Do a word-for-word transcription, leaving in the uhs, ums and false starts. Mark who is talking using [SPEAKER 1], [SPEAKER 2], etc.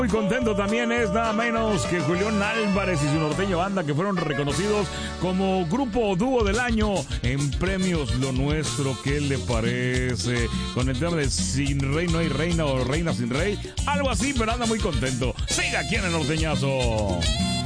[SPEAKER 1] Muy contento también es nada menos que Julián Álvarez y su norteño banda, que fueron reconocidos como grupo o dúo del año en premios Lo Nuestro. ¿Qué le parece? Con el tema de Sin Rey no hay reina o Reina sin rey, algo así, pero anda muy contento. Siga aquí en el norteñazo.